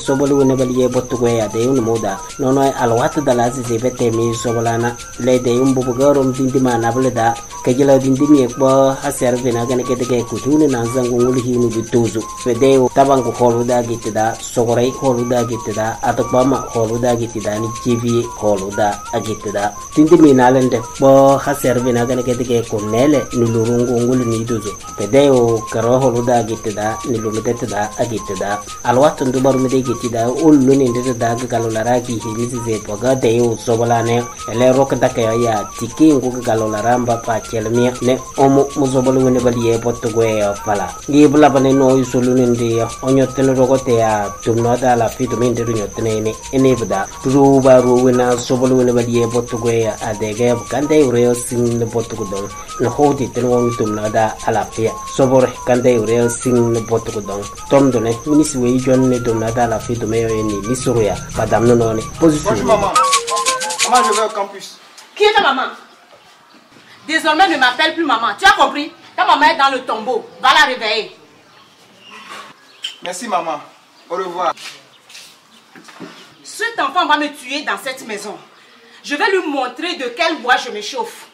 Sobolu ne baliye botugo ya de un moda nono alwat da la se bete mi sobolana le de un bubugarom dindi mana bulda kajila dindi mi ko haser bina gane ke de kutune na zangu nguli hinu bituzu fede tabangu holuda gitida sogore holuda gitida atopama holuda gitida ni jivi holuda agitida dindi mi nalende bo haser bina gane ke de ko nele ni lurungu nguli ni duzu fede o karo holuda gitida ni lumedetida agitida alwat ndubaru mede gitida ullu ni ndete daga galolara ki hilisi ze poga de o sobolane ele rok daka ya tiki ngu galolara mba pa chelmia ne omo muzobolu ne baliye botugo ya pala ngibula bane no isulu ndi onyotene rogote ya tumno da la fitu minde nyotene ne enebda ruba ruwena sobolu ne baliye botugo ya adege kande ureo sing ne botugo don no hodi ten won tumno da alafia sobore kande ureo sing ne botugo don tomdo ne minisi we jon ne tumno da la fitu meyo ni misuruya madame non ne position. Bonjour maman. Maman, je vais au campus. Qui est ta maman? Désormais, ne m'appelle plus maman. Tu as compris? Ta maman est dans le tombeau. Va la réveiller. Merci maman. Au revoir. Cet enfant va me tuer dans cette maison. Je vais lui montrer de quel bois je me chauffe.